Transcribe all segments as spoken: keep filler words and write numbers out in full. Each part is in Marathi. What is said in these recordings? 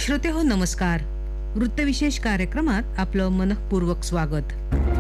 श्रोतेहो नमस्कार. वृत्तविशेष कार्यक्रमात आपलं मनःपूर्वक स्वागत.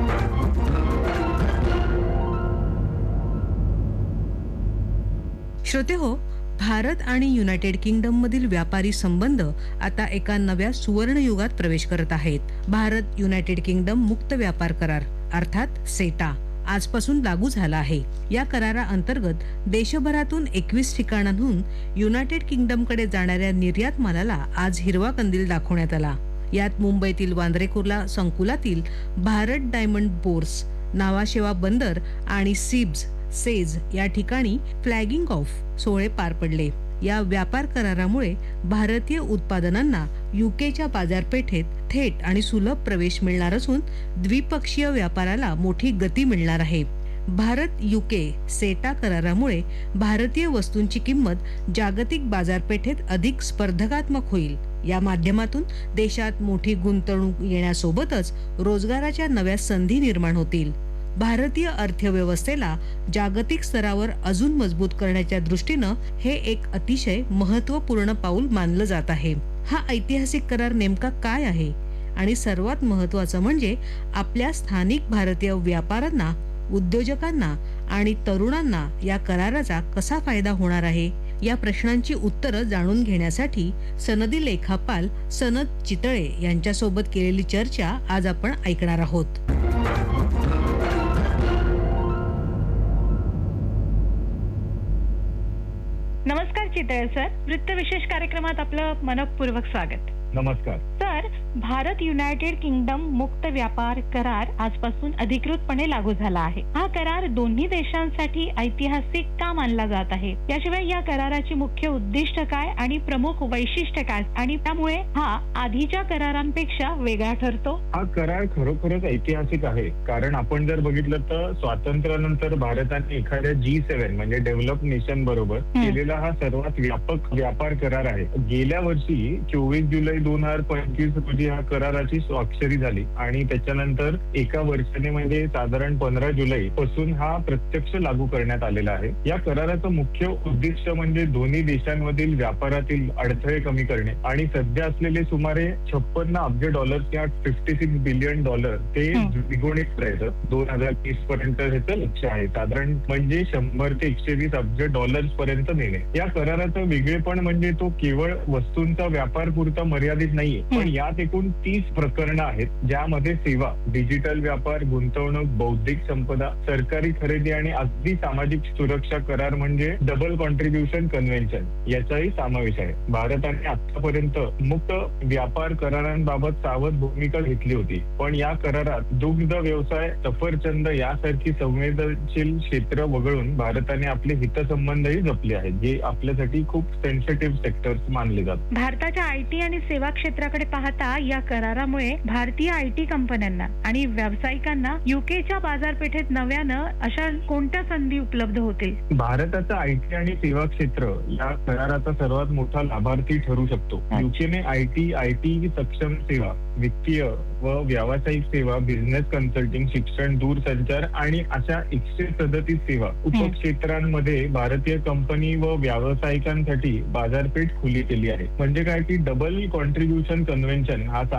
श्रोतेहो, भारत आणि युनायटेड किंगडम मधील व्यापारी संबंध आता एका नव्या सुवर्णयुगात प्रवेश करत आहेत. भारत युनायटेड किंगडम मुक्त व्यापार करार अर्थात सेटा आजपासून लागू झाला आहे. या करारा अंतर्गत देशभरातून एकवीस ठिकाणांहून युनायटेड किंगडमकडे जाणाऱ्या निर्यात मालाला आज हिरवा कंदील दाखवण्यात आला. यात मुंबईतील वांद्रे कुर्ला संकुलातील भारत डायमंड बोर्स, नावाशेवा बंदर आणि सिब्स सेज या ठिकाणी फ्लॅगिंग ऑफ सोहळे पार पडले. या व्यापार करारामुळे भारतीय उत्पादनांना युकेच्या बाजारपेठेत थेट आणि सुलभ प्रवेश मिळणार असून द्विपक्षीय व्यापाराला मोठी गती मिळणार आहे. भारत युके सेटा करारामुळे भारतीय वस्तूंची किंमत जागतिक बाजारपेठेत अधिक स्पर्धात्मक होईल. या माध्यमातून देशात मोठी गुंतवणूक येण्यासोबतच रोजगाराच्या नव्या संधी निर्माण होतील. भारतीय अर्थव्यवस्थेला जागतिक स्तरावर अजून मजबूत करण्याच्या दृष्टीनं हे एक अतिशय महत्त्वपूर्ण पाऊल मानलं जात आहे. हा ऐतिहासिक करार नेमका काय आहे आणि सर्वात महत्त्वाचं म्हणजे आपल्या स्थानिक भारतीय व्यापाऱ्यांना, उद्योजकांना आणि तरुणांना या कराराचा कसा फायदा होणार आहे, या प्रश्नांची उत्तरं जाणून घेण्यासाठी सनदी लेखापाल सनद चितळे यांच्यासोबत केलेली चर्चा आज आपण ऐकणार आहोत. नमस्कार चितळे सर, वृत्त विशेष कार्यक्रमात आपलं मनपूर्वक स्वागत. नमस्कार सर, भारत युनायटेड किंगडम मुक्त व्यापार करार आजपासून अधिकृतपणे लागू झाला आहे. हा करार दोन्ही देशांसाठी ऐतिहासिक का मानला जात आहे? याशिवाय या कराराची मुख्य उद्दिष्ट काय आणि प्रमुख वैशिष्ट्य काय आणि त्यामुळे हा आधीच्या करारांपेक्षा वेगळा ठरतो? हा करार खरोखरच ऐतिहासिक आहे, कारण आपण जर बघितलं तर स्वातंत्र्यानंतर भारताने एखाद्या जी सेव्हन म्हणजे डेव्हलप नेशन बरोबर केलेला हा सर्वात व्यापक व्यापार करार आहे. गेल्या वर्षी चोवीस जुलै दोन हजार पंचवीस रोजी हा कराराची स्वाक्षरी झाली आणि त्याच्यानंतर एका वर्षाने म्हणजे साधारण पंधरा जुलै पासून हा प्रत्यक्ष लागू करण्यात आलेला आहे. या कराराचं मुख्य उद्दिष्ट म्हणजे दोन्ही देशांमधील व्यापारातील अडथळे कमी करणे आणि सध्या असलेले सुमारे छप्पन्न अब्ज डॉलर किंवा फिफ्टी सिक्स बिलियन डॉलर ते द्विगुणित करायचं. दोन हजार तीस पर्यंत ह्याचं लक्ष आहे. साधारण म्हणजे शंभर ते एकशे वीस अब्ज डॉलर्स पर्यंत नेणे. या कराराचं वेगळेपण म्हणजे तो केवळ वस्तूंचा व्यापार पुरता मर्यादित नाहीये, पण यात एकूण तीस प्रकरणं आहेत, ज्यामध्ये सेवा, डिजिटल व्यापार, गुंतवणूक, बौद्धिक संपदा, सरकारी खरेदी आणि अगदी सामाजिक सुरक्षा करार म्हणजे डबल कॉन्ट्रीब्युशन कन्व्हेन्शन याचाही समावेश आहे. भारताने आतापर्यंत मुक्त व्यापार करारांबाबत सावध भूमिका घेतली होती, पण या करारात दुग्ध व्यवसाय, सफरचंद यासारखी संवेदनशील क्षेत्र वगळून भारताने आपले हितसंबंधही जपले आहेत, जे आपल्यासाठी खूप सेन्सिटिव्ह सेक्टर्स मानले जातात. भारताच्या आयटी आणि सेवा क्षेत्राकडे पाहता या करारामुळे भारतीय आयटी कंपन्यांना आणि व्यावसायिकांना युकेच्या बाजारपेठेत नव्यानं अशा कोणत्या संधी उपलब्ध होतील? भारताचं आयटी आणि सेवा क्षेत्र या कराराचा सर्वात मोठा लाभार्थी ठरू शकतो. युकेने आयटी, आयटी सक्षम सेवा, वित्तीय व व्यावसायिक सेवा, बिझनेस कन्सल्टिंग, शिक्षण, दूरसंचार आणि अशा एकशे सदतीस सेवा उपक्षेत्रांमध्ये भारतीय कंपनी व व्यावसायिकांसाठी बाजारपेठ खुली केली आहे. म्हणजे काय की डबल कॉन्ट्रीब्युशन कन्व्हेन्शन हा